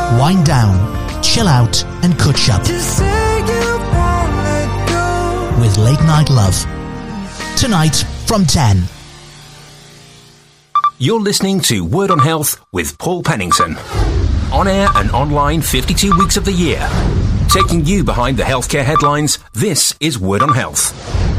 Wind down, chill out and catch up with Late Night Love. Tonight from 10. You're listening to Word on Health with Paul Pennington. On air and online 52 weeks of the year. Taking you behind the healthcare headlines, this is Word on Health.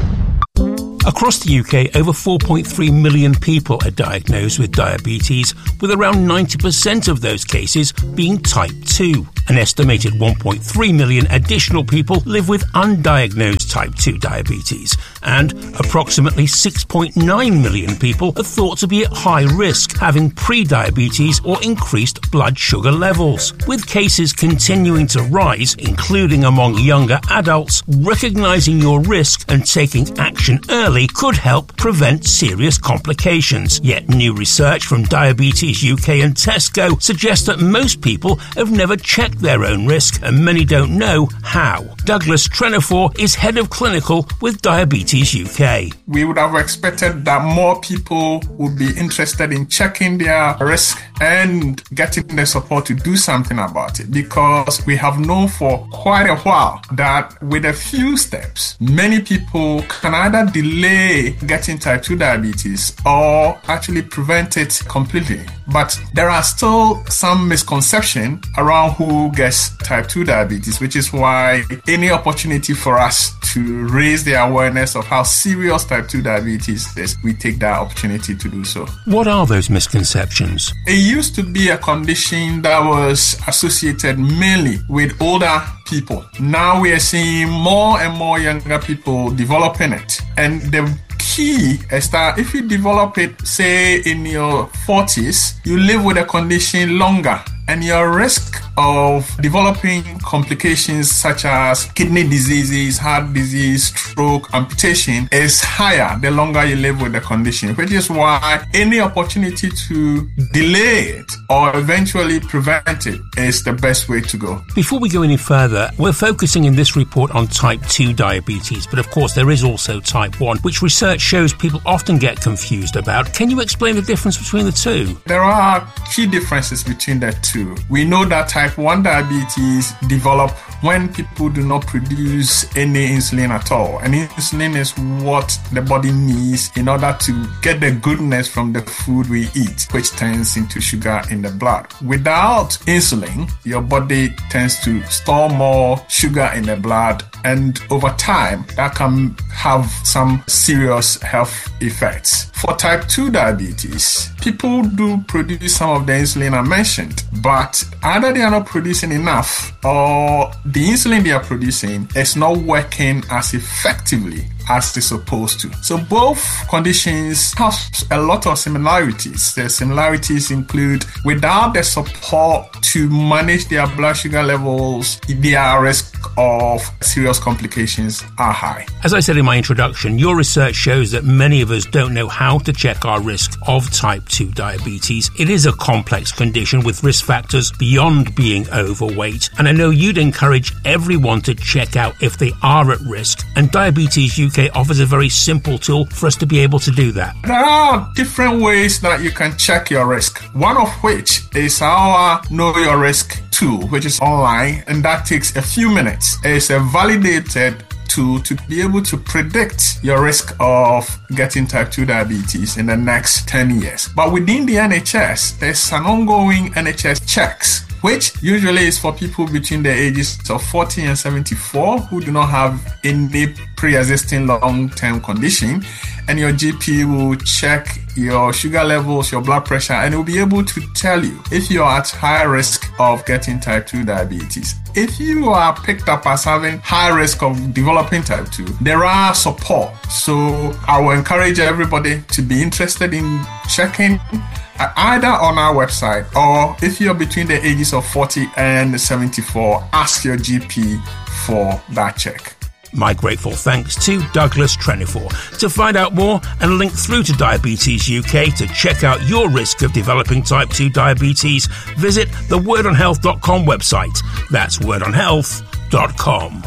Across the UK, over 4.3 million people are diagnosed with diabetes, with around 90% of those cases being type 2. An estimated 1.3 million additional people live with undiagnosed type 2 diabetes, and approximately 6.9 million people are thought to be at high risk, having pre-diabetes or increased blood sugar levels. With cases continuing to rise, including among younger adults, recognising your risk and taking action early could help prevent serious complications. Yet new research from Diabetes UK and Tesco suggests that most people have never checked their own risk, and many don't know how. Douglas Trenifor is head of clinical with Diabetes UK. We would have expected that more people would be interested in checking their risk and getting the support to do something about it, because we have known for quite a while that with a few steps, many people can either delay getting type 2 diabetes or actually prevent it completely. But there are still some misconception around who gets type 2 diabetes, which is why any opportunity for us to raise the awareness of how serious type 2 diabetes is, we take that opportunity to do so. What are those misconceptions? It used to be a condition that was associated mainly with older people. Now we are seeing more and more younger people developing it. And the key is that if you develop it, say in your 40s, you live with a condition longer, and your risk of developing complications such as kidney diseases, heart disease, stroke, amputation is higher the longer you live with the condition, which is why any opportunity to delay it or eventually prevent it is the best way to go. Before we go any further, we're focusing in this report on type 2 diabetes, but of course there is also type 1, which research shows people often get confused about. Can you explain the difference between the two? There are key differences between the two. We know that type 1 diabetes develop when people do not produce any insulin at all. And insulin is what the body needs in order to get the goodness from the food we eat, which turns into sugar in the blood. Without insulin, your body tends to store more sugar in the blood, and over time, that can have some serious health effects. For type 2 diabetes, people do produce some of the insulin I mentioned, but either they are not producing enough or the insulin they are producing is not working as effectively as they're supposed to. So both conditions have a lot of similarities. The similarities include without the support to manage their blood sugar levels, their risk of serious complications are high. As I said in my introduction, your research shows that many of us don't know how to check our risk of type 2 diabetes. It is a complex condition with risk factors beyond being overweight, and I know you'd encourage everyone to check out if they are at risk, and Diabetes UK offers a very simple tool for us to be able to do that. There are different ways that you can check your risk, one of which is our Know Your Risk tool, which is online, and that takes a few minutes. It's a validated tool to be able to predict your risk of getting type 2 diabetes in the next 10 years. But within the NHS, there's an ongoing NHS checks, which usually is for people between the ages of 40 and 74 who do not have any pre-existing long-term condition, and your GP will check your sugar levels, your blood pressure, and it will be able to tell you if you are at high risk of getting type 2 diabetes. If you are picked up as having high risk of developing type 2, there are support. So I will encourage everybody to be interested in checking either on our website, or if you're between the ages of 40 and 74, ask your GP for that check. My grateful thanks to Douglas Trenifor. To find out more and link through to Diabetes UK to check out your risk of developing type 2 diabetes, visit the wordonhealth.com website. That's wordonhealth.com.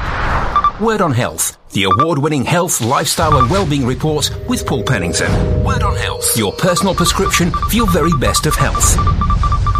Word on Health, the award-winning health, lifestyle and wellbeing report with Paul Pennington. Word on Health, your personal prescription for your very best of health.